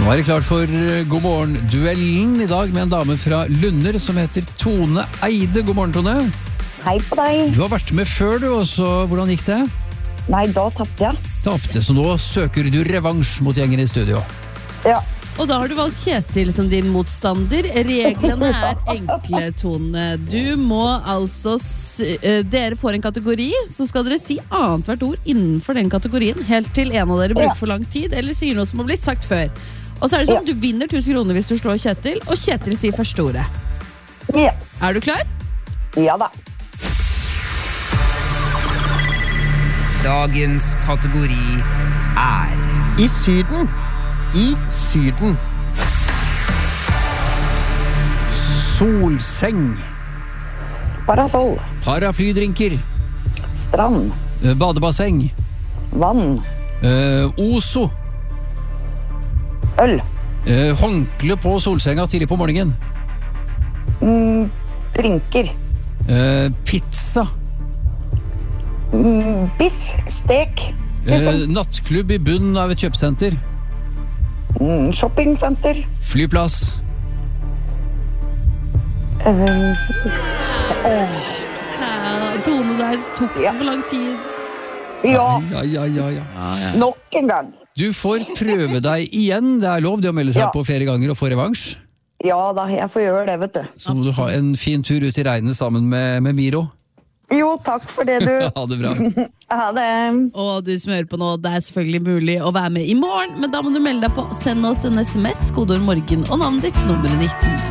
Nå er det klart for God morgen-duellen I dag med en dame fra Lunder som heter Tone Eide. God morgen, Tone. Hei på deg. Du har vært med før du også. Hvordan gikk det? Nei, da tappte jeg. Tapte, så nå søker du revansj mot gjengen I studio. Ja. Og da har du valgt Kjetil som din motstander. Reglene enkle, Tone. Du må altså dere får en kategori, så skal dere si annet hvert ord innenfor den kategorien, helt til en av dere bruker for lang tid, eller sier noe som har blitt sagt før. Og så er det sånn, du vinner 1000 kroner hvis du slår Kjetil, og Kjetil sier første ordet. Ja. Er du klar? Ja da. Dagens kategori er I Syden. I Syden. Solseng. Parasoll. Paraplydrinker. Strand. Badebasseng. Vann. Oso. Øl. Håndkle på solsenga tidlig på morgenen. Drinker. Pizza. Biff. Stek. Nattklubb I bunnen av et kjøpesenter. Shoppingcenter. Flyplass. Tone, der tok det for lang tid. Ja. Ja. Nok en gang. Du får prøve deg igjen. Det lov det å melde seg på flere ganger og få revansj. Ja da, jeg får gjøre det, vet du. Så må du ha en fin tur ut I regnet sammen med Miro. Jo, takk for det, du. Ha det bra. Ha det. Og du som hører på nå, det er selvfølgelig mulig å være med I morgen, men da må du melde deg på. Send oss en SMS, kodeord morgen og navnet ditt, nummer 19.